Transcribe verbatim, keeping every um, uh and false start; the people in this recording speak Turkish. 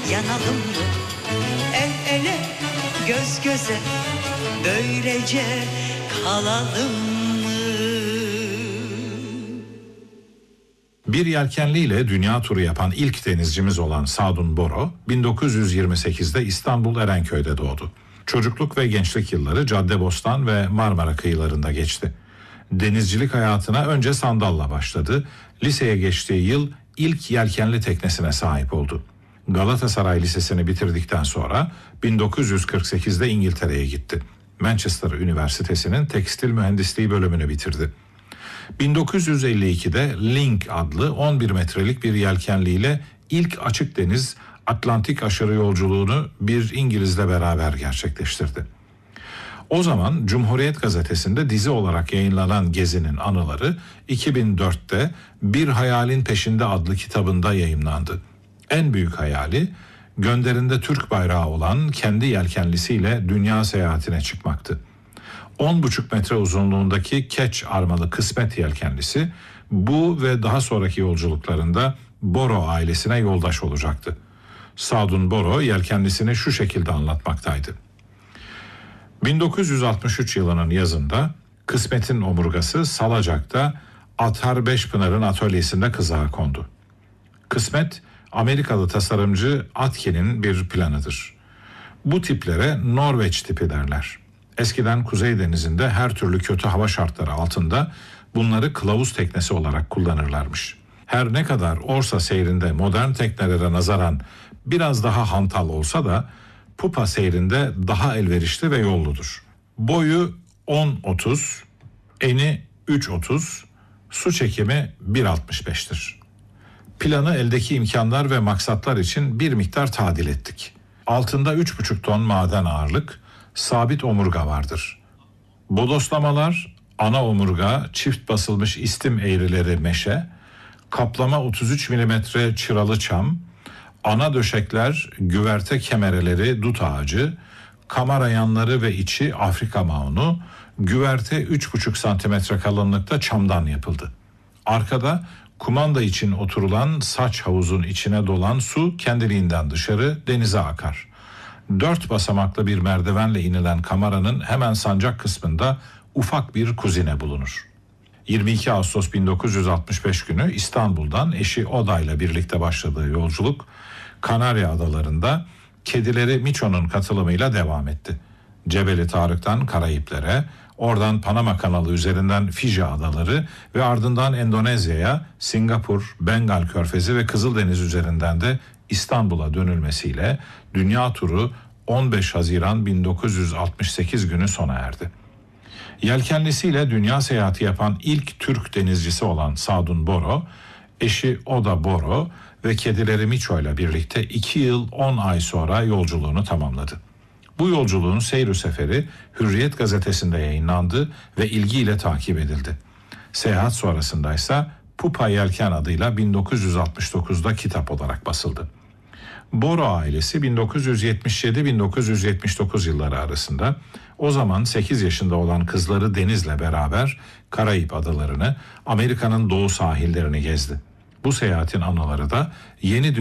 yanalım mı? El ele, göz göze, böylece kalalım mı? Bir yelkenliyle dünya turu yapan ilk denizcimiz olan Sadun Boro, bin dokuz yüz yirmi sekizde İstanbul Erenköy'de doğdu. Çocukluk ve gençlik yılları Caddebostan ve Marmara kıyılarında geçti. Denizcilik hayatına önce sandalla başladı. Liseye geçtiği yıl ilk yelkenli teknesine sahip oldu. Galatasaray Lisesi'ni bitirdikten sonra bin dokuz yüz kırk sekizde İngiltere'ye gitti. Manchester Üniversitesi'nin tekstil mühendisliği bölümünü bitirdi. bin dokuz yüz elli ikide Link adlı on bir metrelik bir yelkenliyle ilk açık deniz Atlantik aşırı yolculuğunu bir İngilizle beraber gerçekleştirdi. O zaman Cumhuriyet Gazetesi'nde dizi olarak yayınlanan gezinin anıları iki bin dörtte Bir Hayalin Peşinde adlı kitabında yayımlandı. En büyük hayali gönderinde Türk bayrağı olan kendi yelkenlisiyle dünya seyahatine çıkmaktı. on buçuk metre uzunluğundaki keç armalı Kısmet yelkenlisi bu ve daha sonraki yolculuklarında Boro ailesine yoldaş olacaktı. Sadun Boro yelkenlisini şu şekilde anlatmaktaydı. bin dokuz yüz altmış üç yılının yazında Kısmet'in omurgası Salacak'ta Athar Beşpınar'ın atölyesinde kızığa kondu. Kısmet, Amerikalı tasarımcı Atkin'in bir planıdır. Bu tiplere Norveç tipi derler. Eskiden Kuzey Denizi'nde her türlü kötü hava şartları altında bunları kılavuz teknesi olarak kullanırlarmış. Her ne kadar Orsa seyrinde modern teknelere nazaran biraz daha hantal olsa da pupa seyrinde daha elverişli ve yolludur. Boyu on otuz, eni üç otuz, su çekimi bir altmış beş'tir. Planı eldeki imkanlar ve maksatlar için bir miktar tadil ettik. Altında üç buçuk ton maden ağırlık, sabit omurga vardır. Bodoslamalar, ana omurga, çift basılmış istim eğrileri meşe, kaplama otuz üç milimetre çıralı çam, ana döşekler, güverte kemereleri dut ağacı, kamera yanları ve içi Afrika maunu, güverte üç buçuk santimetre kalınlıkta çamdan yapıldı. Arkada kumanda için oturulan saç havuzun içine dolan su kendiliğinden dışarı denize akar. Dört basamaklı bir merdivenle inilen kameranın hemen sancak kısmında ufak bir kuzine bulunur. yirmi iki Ağustos bin dokuz yüz altmış beş günü İstanbul'dan eşi Oda ile birlikte başladığı yolculuk Kanarya Adaları'nda kedileri Miço'nun katılımıyla devam etti. Cebeli Tarık'tan Karayipler'e, oradan Panama Kanalı üzerinden Fiji Adaları ve ardından Endonezya'ya, Singapur, Bengal Körfezi ve Kızıldeniz üzerinden de İstanbul'a dönülmesiyle dünya turu on beş Haziran bin dokuz yüz altmış sekiz günü sona erdi. Yelkenlisiyle dünya seyahati yapan ilk Türk denizcisi olan Sadun Boro, eşi Oda Boro ve kedileri Miço ile birlikte iki yıl on ay sonra yolculuğunu tamamladı. Bu yolculuğun seyir seferi Hürriyet gazetesinde yayınlandı ve ilgiyle takip edildi. Seyahat sonrasındaysa Pupa Yelken adıyla bin dokuz yüz altmış dokuzda kitap olarak basıldı. Boro ailesi bin dokuz yüz yetmiş yedi bin dokuz yüz yetmiş dokuz yılları arasında o zaman sekiz yaşında olan kızları Deniz'le beraber Karayip adalarını, Amerika'nın doğu sahillerini gezdi. Bu seyahatin anıları da Yeni